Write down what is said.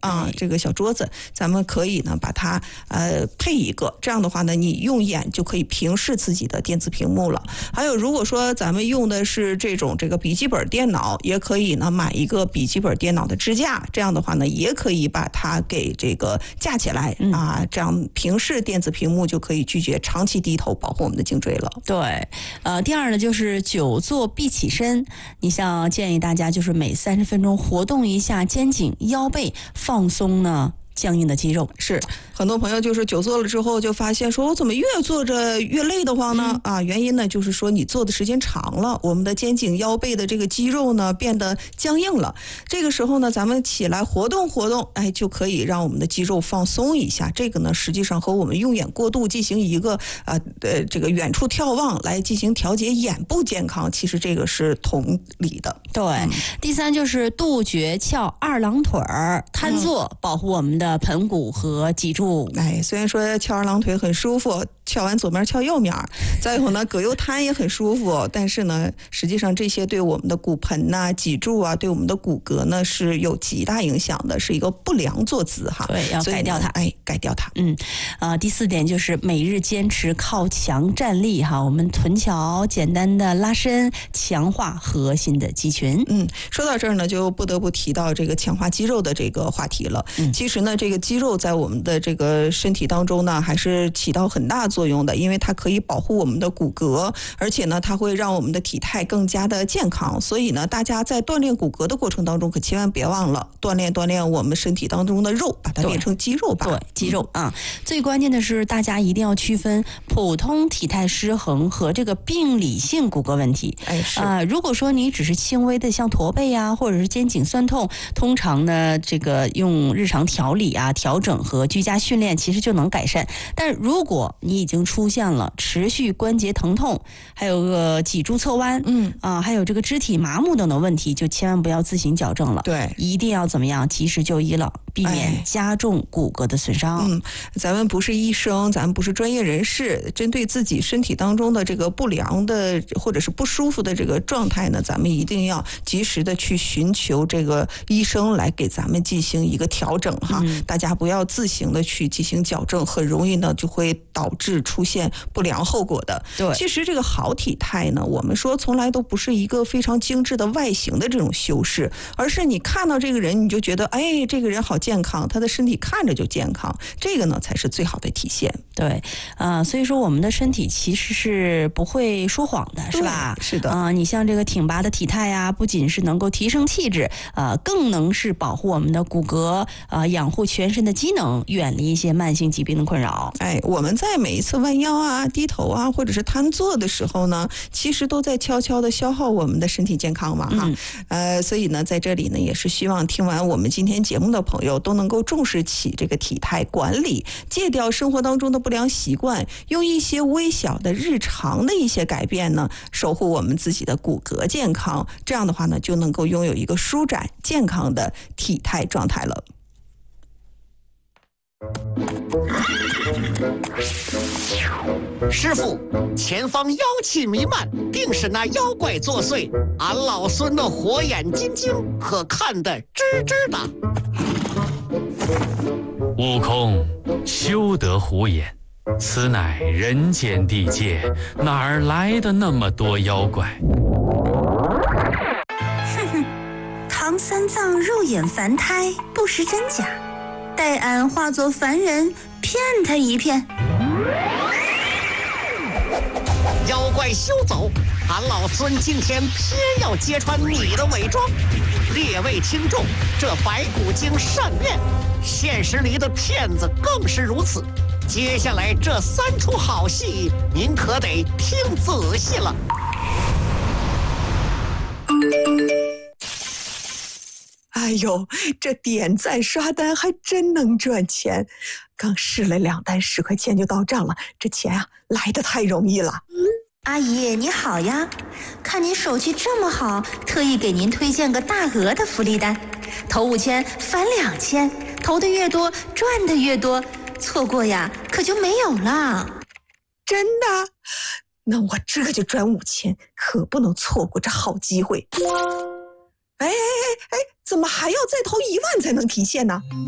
啊，这个小桌子，咱们可以呢把它配一个，这样的话呢，你用眼就可以平视自己的电子屏幕了。还有，如果说咱们用的是这个笔记本电脑，也可以呢买一个笔记本电脑的支架，这样的话呢，也可以把它给这个架起来啊，这样平视电子屏幕就可以拒绝长期低头，保护我们的颈椎了。 对，第二呢就是久坐必起身，你像建议大家就是每30分钟活动一下肩颈、腰背，放松呢僵硬的肌肉。 是很多朋友就是久坐了之后就发现说，我怎么越坐着越累得慌呢？原因呢就是说你坐的时间长了，我们的肩颈腰背的这个肌肉呢变得僵硬了。这个时候呢，咱们起来活动活动，就可以让我们的肌肉放松一下。这个呢，实际上和我们用眼过度进行一个这个远处眺望来进行调节眼部健康，其实这个是同理的。 对，第三就是杜绝翘二郎腿儿，瘫坐保护我们的盆骨和脊柱。 虽然说翘二郎腿很舒服，翘完左面翘右面，再以后呢葛优瘫也很舒服，但是呢实际上这些对我们的骨盆呐、脊柱啊，对我们的骨骼呢是有极大影响的，是一个不良坐姿哈。 对，要改掉它。 改掉它。 第4点就是每日坚持靠墙站立哈，我们臀桥简单的拉伸，强化核心的肌群。 说到这儿呢，就不得不提到这个强化肌肉的这个话题了。其实呢，这个肌肉在我们的这个身体当中呢，还是起到很大作用的，因为它可以保护我们的骨骼，而且呢，它会让我们的体态更加的健康。所以呢，大家在锻炼骨骼的过程当中，可千万别忘了锻炼我们身体当中的肉，把它变成肌肉吧。 对，肌肉啊。最关键的是，大家一定要区分普通体态失衡和这个病理性骨骼问题。如果说你只是轻微的像驼背啊，或者是肩颈酸痛，通常呢，这个用日常调理啊、调整和居家训练其实就能改善。但如果你已经出现了持续关节疼痛，还有个脊柱侧弯，还有这个肢体麻木等等问题，就千万不要自行矫正了。 对， 一定要怎么样及时就医了，避免加重骨骼的损伤。 咱们不是医生，咱们不是专业人士，针对自己身体当中的这个不良的或者是不舒服的这个状态呢，咱们一定要及时的去寻求这个医生来给咱们进行一个调整哈。大家不要自行的去进行矫正，很容易呢就会导致出现不良后果的。 对， 其实这个好体态呢，我们说从来都不是一个非常精致的外形的这种修饰，而是你看到这个人，你就觉得这个人好健康，他的身体看着就健康，这个呢才是最好的体现。 对，所以说我们的身体其实是不会说谎的，是吧？ 是的。 你像这个挺拔的体态呀，不仅是能够提升气质，更能是保护我们的骨骼，养护全身的机能，远离一些慢性疾病的困扰。 我们在每一次弯腰啊、低头啊，或者是瘫坐的时候呢，其实都在悄悄的消耗我们的身体健康嘛哈。所以呢，在这里呢，也是希望听完我们今天节目的朋友都能够重视起这个体态管理，戒掉生活当中的不良习惯，用一些微小的日常的一些改变呢，守护我们自己的骨骼健康。这样的话呢，就能够拥有一个舒展健康的体态状态了。 师傅，前方妖气弥漫，定是那妖怪作祟。俺老孙的火眼金睛可看得支支的。 悟空，休得胡言，此乃人间地界，哪儿来的那么多妖怪？ 唐三藏肉眼凡胎，不识真假，待俺化作凡人，骗他一骗。 妖怪休走，俺老孙今天偏要揭穿你的伪装。列位听众，这白骨精善变，现实里的骗子更是如此。接下来这3出好戏，您可得听仔细了。 这点赞刷单还真能赚钱，刚试了2单10块钱就到账了，这钱啊来得太容易了。 阿姨你好呀，看您手气这么好，特意给您推荐个大额的福利单，投5000返2000，投的越多赚的越多，错过呀可就没有了。 真的？那我这就转5000，可不能错过这好机会。怎么还要再投1万才能提现呢？